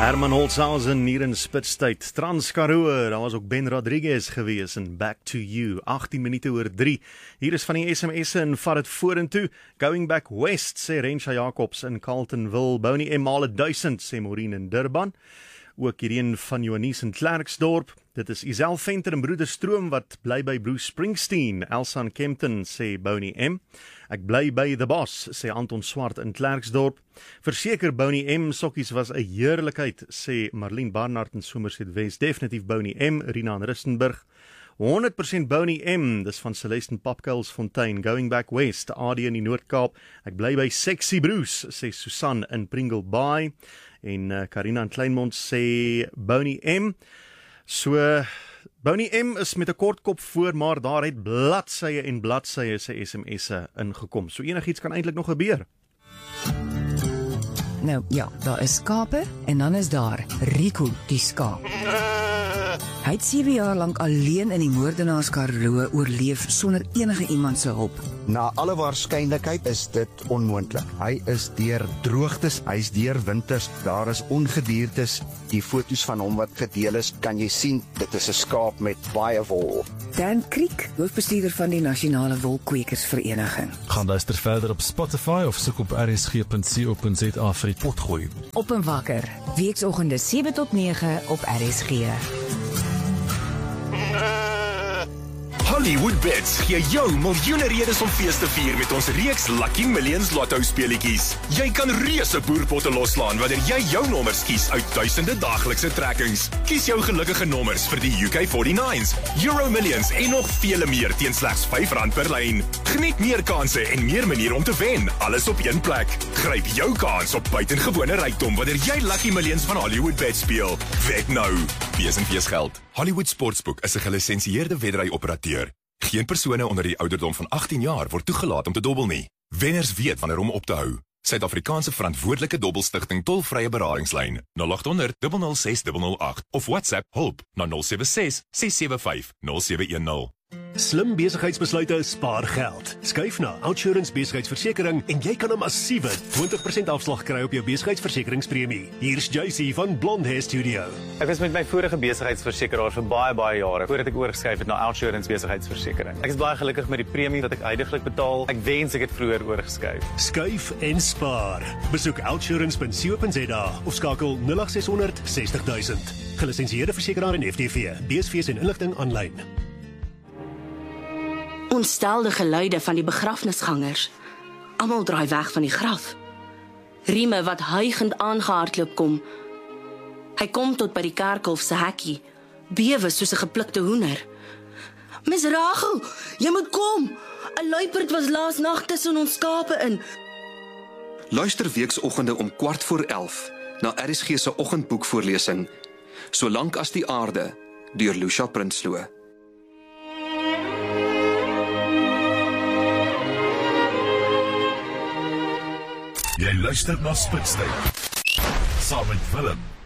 Herman Holzhausen hier in Spitstyd, Transkaroo, daar was ook Ben Rodriguez gewees in Back to You, 18 minute oor 3. Hier is van die SMS'e en vat het vorentoe. Going back west, sê Rensha Jacobs in Carltonville, Bonnie M. Male 1000, sê Maureen in Durban. Ook hierheen van Johannes in Klerksdorp. Dit is Isel Venter en Broeder Stroom wat bly by Bruce Springsteen. Elsa in Kempton, sê Bonnie M. Ek bly by The Boss, sê Anton Swart in Klerksdorp. Verseker Bonnie M, sokkies was 'n heerlikheid, sê Marlene Barnard in Somerset West. Definitief Bonnie M, Rina in Rustenburg. 100% Bonnie M, dis van Celeste Popkuilsfontein. Going back west, AD in die Noord-Kaap. Ek bly by Sexy Bruce, sê Susan in Pringle Bay. En Karina in Kleinmond sê Bonnie M. So, Bonnie M is met 'n kort kop voor, maar daar het bladsye en bladsye se SMS'e ingekom. So enigiets kan eintlik nog gebeur. Nou ja, daar is skape en dan is daar Rico die skaap. Hy het 7 jaar lank alleen in die moordenaarskaroo oorleef sonder enige iemand se hulp. Na alle waarskynlikheid is dit onmoontlik. Hy is deur droogtes, hy is deur winters, daar is ongediertes. Die foto's van hom wat gedeel is, kan jy sien, dit is 'n skaap met baie wol. Dan Kriek, hoofbestuurder van die Nasionale Wolkwekersvereniging. Gaan luister verder op Spotify of soek op rsg.co.za vir die potgooi. Op en wakker, weeksoggende 7 tot 9 op RSG. Hollywood Bets gee jou miljoene redes om fees te vier met ons reeks Lucky Millions Lotto speletjies. Jy kan reuse boerpotte loslaan wanneer jy jou nommers kies uit duisende daaglikse trekkings. Kies jou gelukkige nommers vir die UK49s, Euro Millions en nog vele meer teen slegs R5 per lyn. Geniet meer kansse en meer maniere om te wen, alles op een plek. Gryp jou kans op buitengewone rykdom wanneer jy Lucky Millions van Hollywood Bet speel. Wet nou. Wees en feesgeld. Hollywood Sportsbook is 'n gelisensieerde wedry-operateur. Geen persone onder die ouderdom van 18 jaar word toegelaat om te dobbel nie. Wenners weet wanneer om op te hou. Suid-Afrikaanse verantwoordelike dobbelstigting tolvrye beradingslyn 0800 006 008 of WhatsApp hulp na 076 675 0710. Slim besigheidsbesluite spaar geld. Skuif na OUTsurance Besigheidsversekering en jy kan 'n massiewe 20% afslag kry op jou besigheidsversekeringspremie. Hier's JC van Blondhair Studio. Ek was met my vorige besigheidsversekeraar vir baie jare voordat ek oorgeskuif het na OUTsurance Besigheidsversekering. Ek is baie gelukkig met die premie wat ek eindiglik betaal. Ek wens ek het vroeër oorgeskuif. Skuif en spaar. Besoek outsurance.co.za of skakel 0800 60 000. Gelisensieerde versekeraar en FTV. BSV's en inligting aanlyn. Ontstelde geluide van die begrafnisgangers. Almal draai weg van die graf. Rieme wat hygend aangehardloop kom. Hy kom tot by die kerkhof se hekkie, bewe soos 'n geplukte hoender. Miss Rachel, jy moet kom. 'n Luiperd was laas nag tussen ons skape in. Luister weeksoggende om 11:15 na RSG se oggendboekvoorlesing, Solank as die aarde, deur Lucia Prinsloo. Jy luister na Spitstyd saam met Willem.